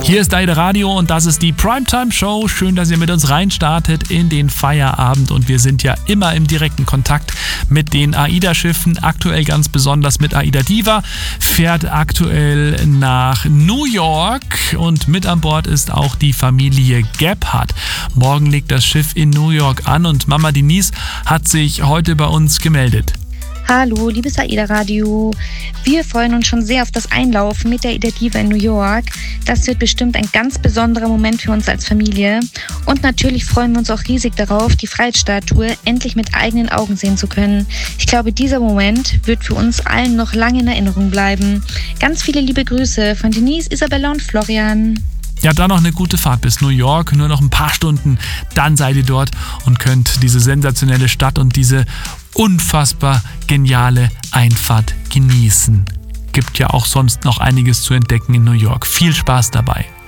Hier ist AIDA Radio und das ist die Primetime Show. Schön, dass ihr mit uns reinstartet in den Feierabend und wir sind ja immer im direkten Kontakt mit den AIDA-Schiffen. Aktuell ganz besonders mit AIDA Diva, fährt aktuell nach New York und mit an Bord ist auch die Familie Gebhardt. Morgen legt das Schiff in New York an und Mama Denise hat sich heute bei uns gemeldet. Hallo, liebes AIDA Radio. Wir freuen uns schon sehr auf das Einlaufen mit der AIDA Diva in New York. Das wird bestimmt ein ganz besonderer Moment für uns als Familie. Und natürlich freuen wir uns auch riesig darauf, die Freiheitsstatue endlich mit eigenen Augen sehen zu können. Ich glaube, dieser Moment wird für uns allen noch lange in Erinnerung bleiben. Ganz viele liebe Grüße von Denise, Isabella und Florian. Ja, dann noch eine gute Fahrt bis New York, nur noch ein paar Stunden, dann seid ihr dort und könnt diese sensationelle Stadt und diese unfassbar geniale Einfahrt genießen. Gibt ja auch sonst noch einiges zu entdecken in New York. Viel Spaß dabei.